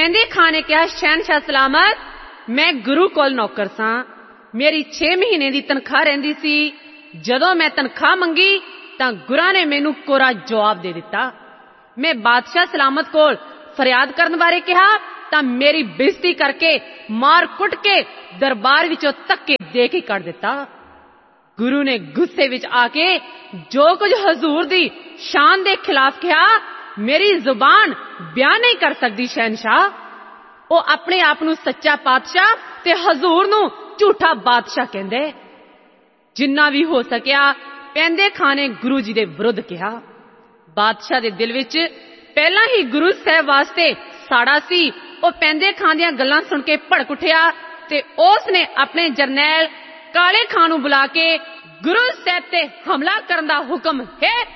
ਪੈਂਦੇ ਖਾਂ ਨੇ ਕਿਹਾ, ਸ਼ਹਿਨशाह ਸਲਾਮਤ, मैं गुरु कोल नौकर सां, मेरी 6 महीने की तनख्वाह रहिंदी सी। जदों मैं तनख्वाह मंगी तां गुरां ने मैनूं कोरा जवाब दे दिता। मैं बादशाह सलामत कोल फरियाद करन बारे कहा तां मेरी बेइज्जती करके मार कुट के दरबार विचों धक्के दे के कढ दिता। गुरु ने गुस्से विच आके जो कुछ हजूर दी शान दे खिलाफ कहा, मेरी जुबान बयान नहीं कर सकदी शहनशाह। ਉਹ ਆਪਣੇ ਆਪ ਨੂੰ ਸੱਚਾ ਪਾਤਸ਼ਾਹ ਤੇ ਹਜ਼ੂਰ ਨੂੰ ਝੂਠਾ ਬਾਦਸ਼ਾਹ ਕਹਿੰਦੇ। ਜਿੰਨਾ ਵੀ ਹੋ ਸਕਿਆ ਪੈਂਦੇ ਖਾਂ ਨੇ ਗੁਰੂ ਜੀ ਦੇ ਵਿਰੁੱਧ ਕਿਹਾ। ਬਾਦਸ਼ਾਹ ਦੇ ਦਿਲ ਵਿੱਚ ਪਹਿਲਾਂ ਹੀ ਗੁਰੂ ਸਾਹਿਬ ਵਾਸਤੇ ਸਾੜਾ ਸੀ। ਉਹ ਪੈਂਦੇ ਖਾਂ ਦੀਆਂ ਗੱਲਾਂ ਸੁਣ ਕੇ ਭੜਕ ਉੱਠਿਆ ਤੇ ਉਸ ਨੇ ਆਪਣੇ ਜਰਨੈਲ ਕਾਲੇ ਖਾਂ ਨੂੰ ਬੁਲਾ ਕੇ ਗੁਰੂ ਸਾਹਿਬ ਤੇ ਹਮਲਾ ਕਰਨ ਦਾ ਹੁਕਮ ਹੈ